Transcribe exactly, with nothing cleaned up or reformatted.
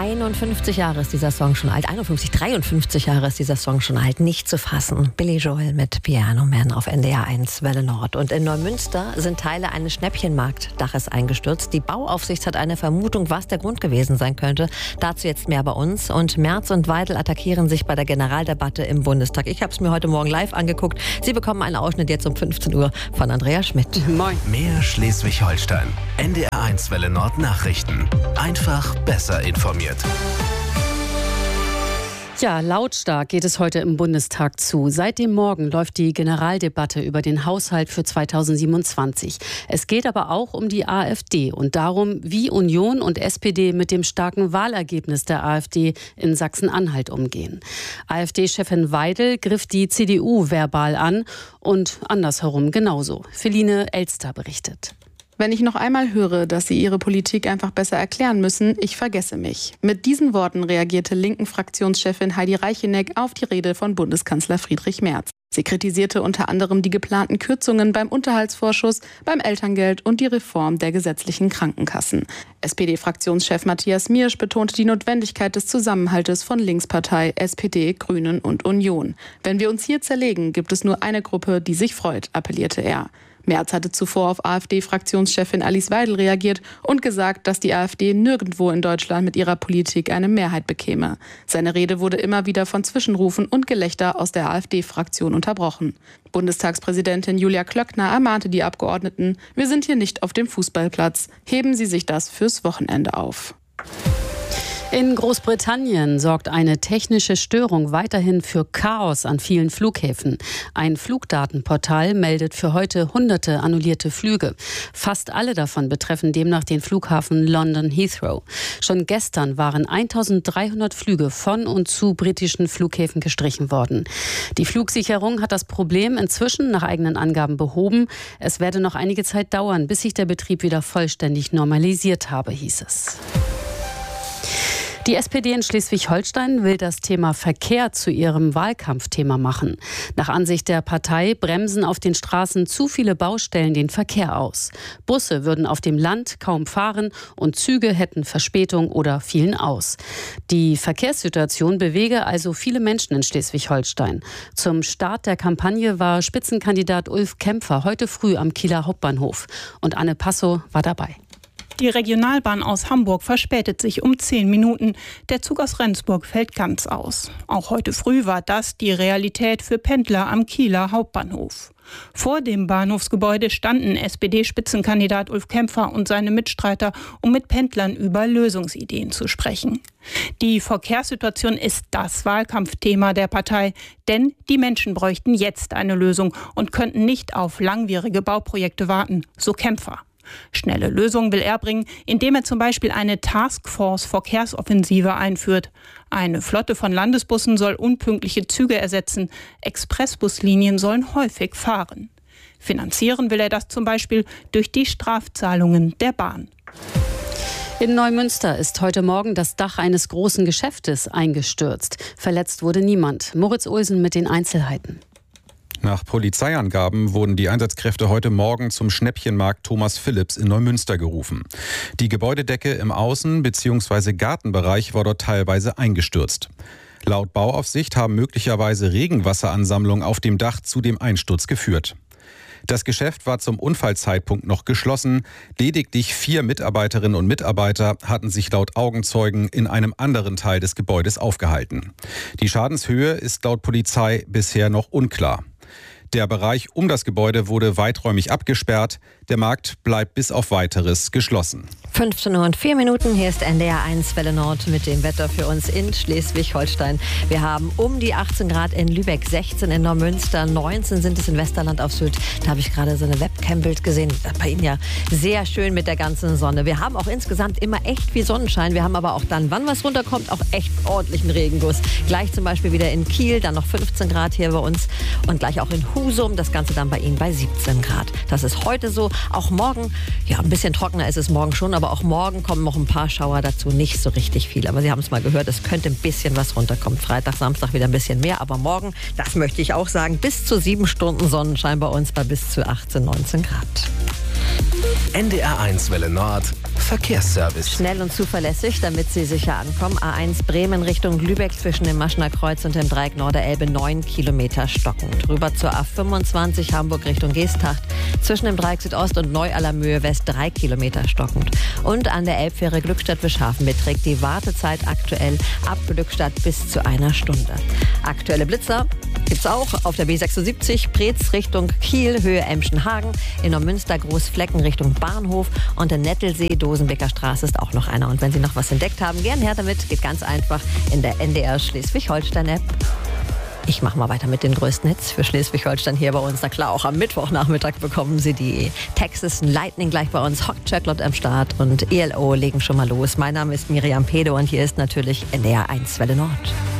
einundfünfzig Jahre ist dieser Song schon alt. einundfünfzig, dreiundfünfzig Jahre ist dieser Song schon alt. Nicht zu fassen. Billy Joel mit Piano Man auf N D R eins Welle Nord. Und in Neumünster sind Teile eines Schnäppchenmarktdaches eingestürzt. Die Bauaufsicht hat eine Vermutung, was der Grund gewesen sein könnte. Dazu jetzt mehr bei uns. Und Merz und Weidel attackieren sich bei der Generaldebatte im Bundestag. Ich habe es mir heute Morgen live angeguckt. Sie bekommen einen Ausschnitt jetzt um fünfzehn Uhr von Andrea Schmidt. Moin. Mehr Schleswig-Holstein. N D R eins Welle Nord Nachrichten. Einfach besser informiert. Ja, lautstark geht es heute im Bundestag zu. Seit dem Morgen läuft die Generaldebatte über den Haushalt für zweitausendsiebenundzwanzig. Es geht aber auch um die AfD und darum, wie Union und S P D mit dem starken Wahlergebnis der AfD in Sachsen-Anhalt umgehen. AfD-Chefin Weidel griff die C D U verbal an und andersherum genauso. Feline Elster berichtet. Wenn ich noch einmal höre, dass Sie Ihre Politik einfach besser erklären müssen, ich vergesse mich. Mit diesen Worten reagierte linken Fraktionschefin Heidi Reicheneck auf die Rede von Bundeskanzler Friedrich Merz. Sie kritisierte unter anderem die geplanten Kürzungen beim Unterhaltsvorschuss, beim Elterngeld und die Reform der gesetzlichen Krankenkassen. S P D-Fraktionschef Matthias Miersch betonte die Notwendigkeit des Zusammenhaltes von Linkspartei, S P D, Grünen und Union. Wenn wir uns hier zerlegen, gibt es nur eine Gruppe, die sich freut, appellierte er. Merz hatte zuvor auf AfD-Fraktionschefin Alice Weidel reagiert und gesagt, dass die AfD nirgendwo in Deutschland mit ihrer Politik eine Mehrheit bekäme. Seine Rede wurde immer wieder von Zwischenrufen und Gelächter aus der AfD-Fraktion unterbrochen. Bundestagspräsidentin Julia Klöckner ermahnte die Abgeordneten: Wir sind hier nicht auf dem Fußballplatz. Heben Sie sich das fürs Wochenende auf. In Großbritannien sorgt eine technische Störung weiterhin für Chaos an vielen Flughäfen. Ein Flugdatenportal meldet für heute hunderte annullierte Flüge. Fast alle davon betreffen demnach den Flughafen London Heathrow. Schon gestern waren eintausenddreihundert Flüge von und zu britischen Flughäfen gestrichen worden. Die Flugsicherung hat das Problem inzwischen nach eigenen Angaben behoben. Es werde noch einige Zeit dauern, bis sich der Betrieb wieder vollständig normalisiert habe, hieß es. Die S P D in Schleswig-Holstein will das Thema Verkehr zu ihrem Wahlkampfthema machen. Nach Ansicht der Partei bremsen auf den Straßen zu viele Baustellen den Verkehr aus. Busse würden auf dem Land kaum fahren und Züge hätten Verspätung oder fielen aus. Die Verkehrssituation bewege also viele Menschen in Schleswig-Holstein. Zum Start der Kampagne war Spitzenkandidat Ulf Kämpfer heute früh am Kieler Hauptbahnhof. Und Anne Passow war dabei. Die Regionalbahn aus Hamburg verspätet sich um zehn Minuten. Der Zug aus Rendsburg fällt ganz aus. Auch heute früh war das die Realität für Pendler am Kieler Hauptbahnhof. Vor dem Bahnhofsgebäude standen S P D-Spitzenkandidat Ulf Kämpfer und seine Mitstreiter, um mit Pendlern über Lösungsideen zu sprechen. Die Verkehrssituation ist das Wahlkampfthema der Partei, denn die Menschen bräuchten jetzt eine Lösung und könnten nicht auf langwierige Bauprojekte warten, so Kämpfer. Schnelle Lösungen will er bringen, indem er zum Beispiel eine Taskforce-Verkehrsoffensive einführt. Eine Flotte von Landesbussen soll unpünktliche Züge ersetzen. Expressbuslinien sollen häufig fahren. Finanzieren will er das zum Beispiel durch die Strafzahlungen der Bahn. In Neumünster ist heute Morgen das Dach eines großen Geschäftes eingestürzt. Verletzt wurde niemand. Moritz Olsen mit den Einzelheiten. Nach Polizeiangaben wurden die Einsatzkräfte heute Morgen zum Schnäppchenmarkt Thomas Philipps in Neumünster gerufen. Die Gebäudedecke im Außen- bzw. Gartenbereich war dort teilweise eingestürzt. Laut Bauaufsicht haben möglicherweise Regenwasseransammlungen auf dem Dach zu dem Einsturz geführt. Das Geschäft war zum Unfallzeitpunkt noch geschlossen. Lediglich vier Mitarbeiterinnen und Mitarbeiter hatten sich laut Augenzeugen in einem anderen Teil des Gebäudes aufgehalten. Die Schadenshöhe ist laut Polizei bisher noch unklar. Der Bereich um das Gebäude wurde weiträumig abgesperrt. Der Markt bleibt bis auf Weiteres geschlossen. fünfzehn Uhr und vier Minuten, hier ist N D R eins Welle Nord mit dem Wetter für uns in Schleswig-Holstein. Wir haben um die achtzehn Grad in Lübeck, sechzehn in Neumünster, neunzehn sind es in Westerland auf Sylt. Da habe ich gerade so eine Webcam-Bild gesehen. Bei Ihnen ja sehr schön mit der ganzen Sonne. Wir haben auch insgesamt immer echt viel Sonnenschein. Wir haben aber auch dann, wann was runterkommt, auch echt ordentlichen Regenguss. Gleich zum Beispiel wieder in Kiel, dann noch fünfzehn Grad hier bei uns und gleich auch in Husum. Das Ganze dann bei Ihnen bei siebzehn Grad. Das ist heute so. Auch morgen, ja, ein bisschen trockener ist es morgen schon, aber auch morgen kommen noch ein paar Schauer dazu. Nicht so richtig viel. Aber Sie haben es mal gehört, es könnte ein bisschen was runterkommen. Freitag, Samstag wieder ein bisschen mehr. Aber morgen, das möchte ich auch sagen, bis zu sieben Stunden Sonnenschein bei uns bei bis zu achtzehn, neunzehn Grad. N D R eins Welle Nord Verkehrsservice. Schnell und zuverlässig, damit Sie sicher ankommen. A eins Bremen Richtung Lübeck zwischen dem Maschener Kreuz und dem Dreieck Norderelbe neun Kilometer stockend. Rüber zur A fünfundzwanzig Hamburg Richtung Geesthacht zwischen dem Dreieck Südost und Neu-Allermöhe West drei Kilometer stockend. Und an der Elbfähre Glückstadt-Wischhafen beträgt die Wartezeit aktuell ab Glückstadt bis zu einer Stunde. Aktuelle Blitzer gibt's auch auf der B sechsundsiebzig Preetz Richtung Kiel, Höhe Emschenhagen, in Neumünster Großflecken Richtung Bahnhof und in Nettelsee Dosenbeker Straße ist auch noch einer. Und wenn Sie noch was entdeckt haben, gern her damit. Geht ganz einfach in der N D R Schleswig-Holstein-App. Ich mache mal weiter mit den größten Hits für Schleswig-Holstein hier bei uns. Na klar, auch am Mittwochnachmittag bekommen Sie die Texas Lightning gleich bei uns. Hot Chocolate am Start und E L O legen schon mal los. Mein Name ist Miriam Pede und hier ist natürlich N D R eins Welle Nord.